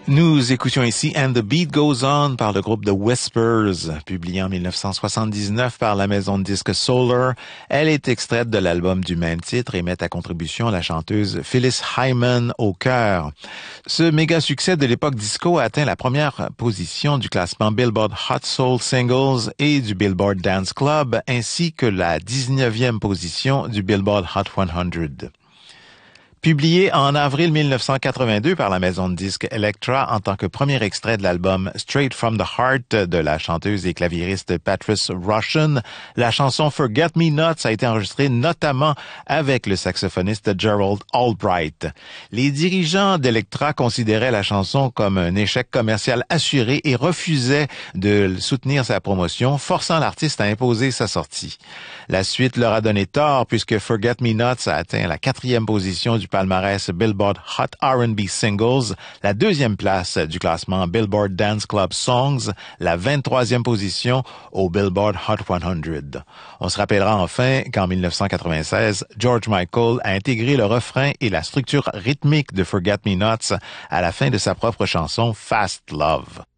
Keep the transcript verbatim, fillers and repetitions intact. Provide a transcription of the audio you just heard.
Nous écoutions ici And the Beat Goes On par le groupe The Whispers, publié en dix-neuf cent soixante-dix-neuf par la maison de disques Solar. Elle est extraite de l'album du même titre et met à contribution la chanteuse Phyllis Hyman au chœur. Ce méga succès de l'époque disco a atteint la première position du classement Billboard Hot Soul Singles et du Billboard Dance Club, ainsi que la dix-neuvième position du Billboard Hot cent. Publié en avril dix-neuf cent quatre-vingt-deux par la maison de disques Elektra en tant que premier extrait de l'album Straight from the Heart de la chanteuse et claviériste Patrice Rushen, la chanson Forget Me Nots a été enregistrée notamment avec le saxophoniste Gerald Albright. Les dirigeants d'Elektra considéraient la chanson comme un échec commercial assuré et refusaient de soutenir sa promotion, forçant l'artiste à imposer sa sortie. La suite leur a donné tort puisque Forget Me Nots a atteint la quatrième position du palmarès Billboard Hot R and B Singles, la deuxième place du classement Billboard Dance Club Songs, la vingt-troisième position au Billboard Hot cent. On se rappellera enfin qu'en dix-neuf cent quatre-vingt-seize, George Michael a intégré le refrain et la structure rythmique de Forget Me Nots à la fin de sa propre chanson Fast Love.